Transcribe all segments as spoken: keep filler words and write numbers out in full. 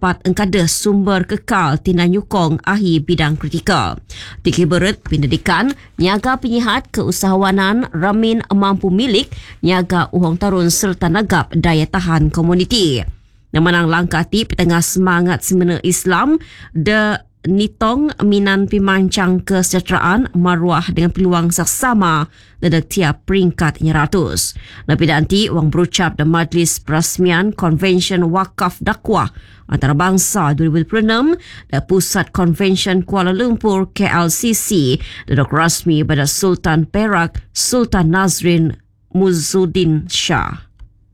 dapat engkada sumber kekal tina nyukong ahi bidang kritikal. Tiki Beret Pendidikan, Niaga Penyihat Keusahawanan Ramin Mampu Milik, Niaga Uhong Tarun serta Nagap Daya Tahan Komuniti. Namanang langkah ti petengah semangat semena Islam de nitong minan pimancang kesejahteraan maruah dengan peluang saksama dalam tiap peringkat ratus. Lebih nanti wang berucap dalam Majlis Perasmian Konvensyen Wakaf Dakwah Antarabangsa dua ribu dua puluh enam dan Pusat Konvensyen Kuala Lumpur K L C C dan rasmi pada Sultan Perak Sultan Nazrin Muzuddin Shah.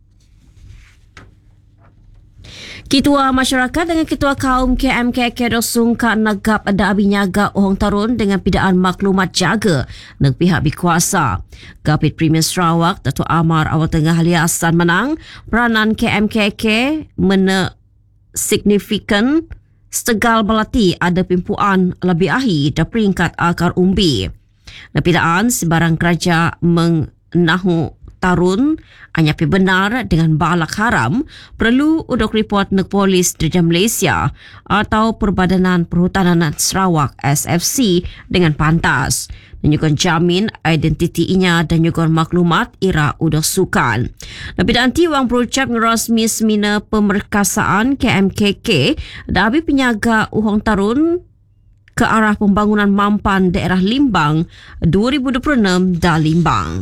Ketua Masyarakat dengan Ketua Kaum K M K K Dosungka Nagap ada Abinyaga Ohong Tarun dengan pidaan maklumat jaga dengan pihak berkuasa. Kapit Premier Sarawak Datuk Amar Awal Tengah Liasan menang peranan K M K K mena signifikan setegal belati ada pimpuan lebih ahi dan peringkat akar umbi. Napidaan sebarang kerja mengahu tarun hanya benar dengan balak haram perlu udok report nek polis Diraja Malaysia atau Perbadanan Perhutanan Sarawak S F C dengan pantas dan juga jamin identiti inya dan juga maklumat ira udok sukan. Lebih nanti wang berucap ngerasmi semina pemerkasaan K M K K dabi penyaga Uhong Tarun ke arah pembangunan mampan daerah Limbang dua ribu dua puluh enam dan Limbang.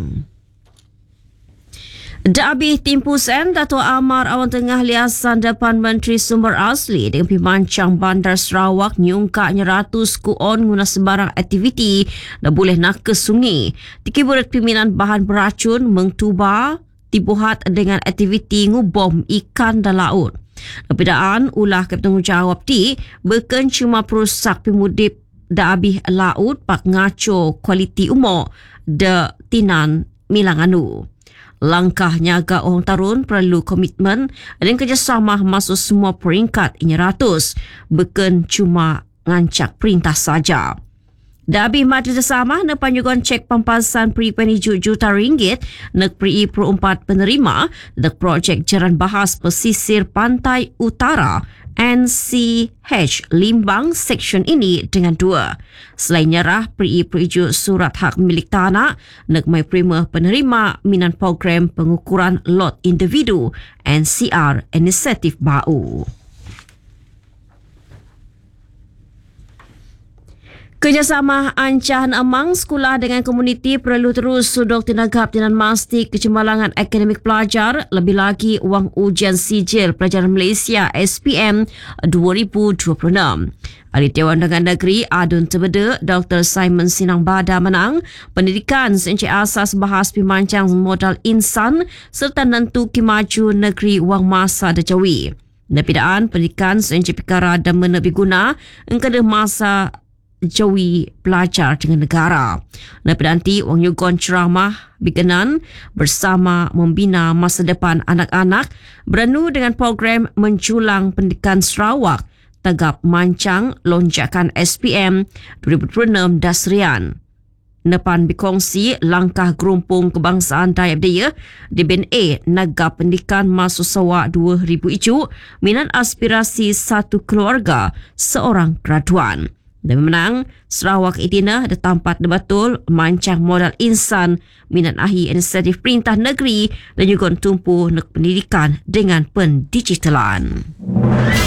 Dabi Timpusen Dato' Amar Awang Tengah Liasan depan Menteri Sumber Asli dengan pimancang Bandar Sarawak nyungkaknya ratus kuon guna sebarang aktiviti dan boleh nak ke sungai. Tiki Burat pimpinan bahan beracun mengtuba dibuat dengan aktiviti ngubom ikan dan laut. Perbedaan ulah ketanggungjawab ti bukan cuma perusak pemudip dabi laut pak ngaco kualiti umur de tinan Milanganu. Langkah Niaga Ohong Tarun perlu komitmen dan kerjasama masuk semua peringkat ini ratus, bukan cuma ngancak perintah saja. Dabi Majlis Sama nak panjukan cek pampasan peri peniju juta ringgit nak peri perempat penerima nak projek Jalan Bahas Pesisir Pantai Utara N C H Limbang seksyen ini dengan dua. Selain nyerah peri periju surat hak milik tanah nak mai prima penerima minan program pengukuran lot individu N C R inisiatif bau. Kerjasama ancahan amang sekolah dengan komuniti perlu terus sudok tinagap dengan mastik kecembalangan akademik pelajar lebih lagi wang ujian sijil pelajaran Malaysia S P M dua ribu dua puluh enam. Ahli Dewan Dagang Negeri Adun Tebeda Doktor Simon Sinang Bada menang pendidikan seenci asas bahas pimancang modal insan serta nentu kimaju negeri wang masa dejawi. Napidaan pendidikan seenci perkara dan menebi guna engkada masa jawi pelajar dengan negara. Lepas nanti wang yugon ceramah biganan bersama membina masa depan anak-anak beranu dengan program menculang pendidikan Sarawak tagap mancang lonjakan S P M dua ribu dua puluh enam dasrian. Nepan berkongsi langkah gerumpung kebangsaan Dayak Daya di B N A Nagap Pendidikan Masuk Sawak dua ribu icu minan aspirasi satu keluarga seorang graduan. Dan menang, Sarawak itina ada tampat betul mancang modal insan minat ahi inisiatif perintah negeri dan juga tumpu nak pendidikan dengan pendigitalan.